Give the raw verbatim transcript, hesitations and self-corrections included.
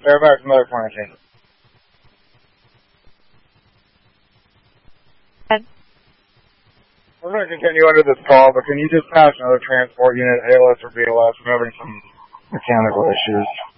Fairfax Miller Quarantine. We're going to continue under this call, but can you just pass another transport unit, A L S or B L S? We're having some mechanical issues.